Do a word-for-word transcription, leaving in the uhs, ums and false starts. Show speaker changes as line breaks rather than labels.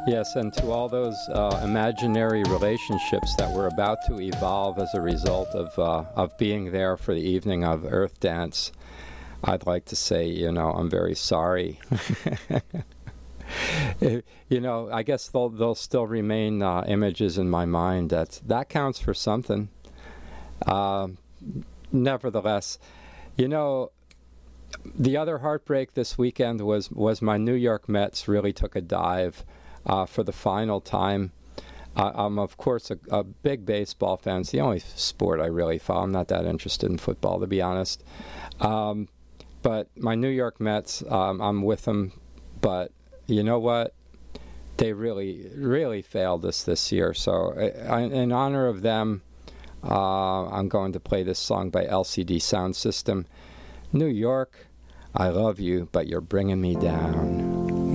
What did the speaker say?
Yes, and to all those uh, imaginary relationships that were about to evolve as a result of uh, of being there for the evening of Earth Dance, I'd like to say, you know, I'm very sorry. You know, I guess they'll they'll still remain uh, images in my mind. That that counts for something. Uh, nevertheless, you know, the other heartbreak this weekend was was my New York Mets really took a dive. Uh, for the final time. Uh, I'm, of course, a, a big baseball fan. It's the only sport I really follow. I'm not that interested in football, to be honest. Um, but my New York Mets, um, I'm with them. But you know what? They really, really failed us this year. So I, in honor of them, uh, I'm going to play this song by L C D Sound System. New York, I love you, but you're bringing me down.